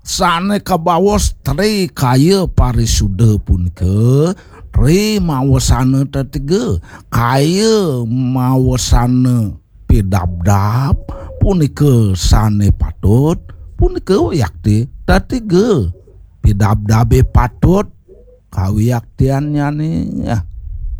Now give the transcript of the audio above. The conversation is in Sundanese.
sane kabawas tri kaya parisuda pun ke tri mawasana tetiga kaya mawasana pidabdab punika sane patut punika yakti tetiga pidabdabe patut kawiyaktiannya nih ya